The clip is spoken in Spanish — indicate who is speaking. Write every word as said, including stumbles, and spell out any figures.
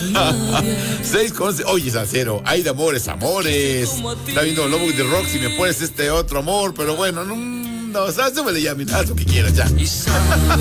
Speaker 1: seis con once. Oye, Salcero, hay de amores, amores. Está viendo Lobo de Rock si me pones este otro amor, pero bueno, no, no, ¿sabes? Súbele ya, mira, haz lo que quieras ya.